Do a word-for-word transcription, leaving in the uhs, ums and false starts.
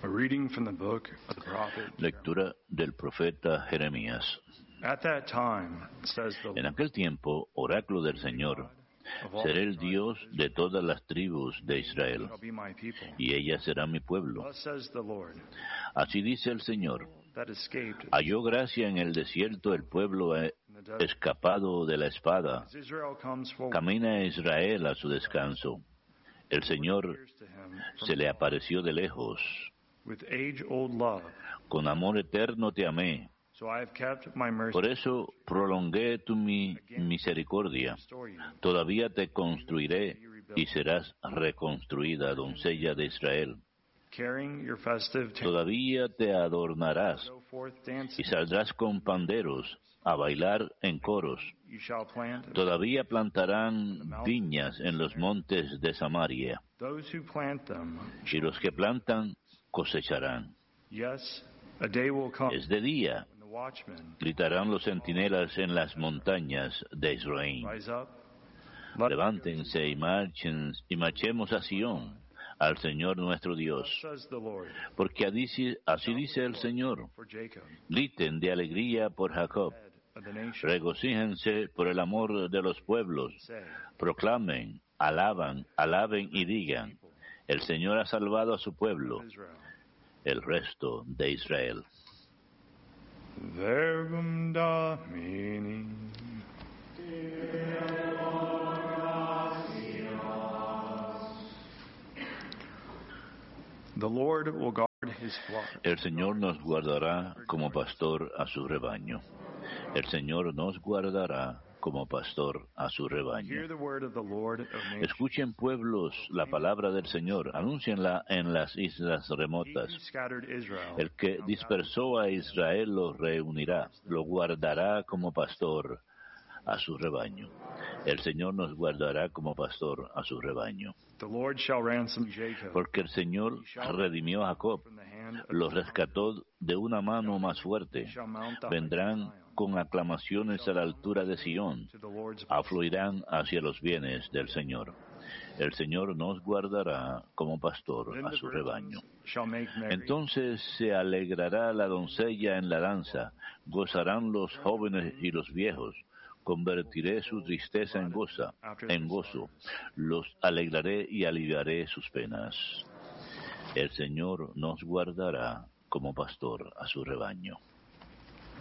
A reading from the book of the prophet. Lectura del profeta Jeremías. At that time, says the En aquel tiempo, oráculo del Señor, seré el Dios de todas las tribus de Israel, shall be my people. y ella será mi pueblo. Thus says the Lord, Así dice el Señor. that escaped. Halló gracia en el desierto el pueblo eh, escapado de la espada. As Israel comes forward, Camina Israel a su descanso. El Señor appears to him se le apareció de lejos. with age-old love. Con amor eterno te amé. So I have kept my mercy Por eso prolongué tu mi misericordia. to restore you. Todavía te construiré y serás reconstruida, doncella de Israel. Carrying your festive tent, Todavía te adornarás go forth dancing. y saldrás con panderos a bailar en coros. You shall plant. Todavía plantarán viñas en los montes de Samaria, Those who plant them. y los que plantan cosecharán. Yes, a day will come Es de día, when the watchmen gritarán los centinelas en las montañas de Israel. rise up. Let Levántense y marchen y marchemos a Sión, al Señor nuestro Dios. Thus says the Lord, Porque así, así dice el Señor: for Jacob, griten de alegría por Jacob, head of the nation, regocíjense por el amor de los pueblos, say, proclamen, alaban, alaben y digan: el Señor ha salvado a su pueblo, Israel. el resto de Israel. Verbum Domini. The Lord will guard his flock. El Señor nos guardará como pastor a su rebaño. El Señor nos guardará como pastor a su rebaño. Hear the word of the Lord of nations. Escuchen, pueblos, la palabra del Señor, anúncienla en las islas He remotas. who scattered Israel, El que dispersó a Israel lo reunirá, lo guardará como pastor a su rebaño. El Señor nos guardará como pastor a su rebaño. the Lord shall ransom Jacob Porque el Señor redimió a Jacob, from the hand of lo rescató de una mano más fuerte. shall mount up Vendrán con aclamaciones a la altura de Sión, to the Lord's afluirán hacia los bienes del Señor. El Señor nos guardará como pastor Then a the su virgins rebaño. shall make merry. Entonces se alegrará la doncella en la danza, gozarán los jóvenes y los viejos. Convertiré su tristeza en goza, en gozo. Los alegraré y aliviaré sus penas. El Señor nos guardará como pastor a su rebaño.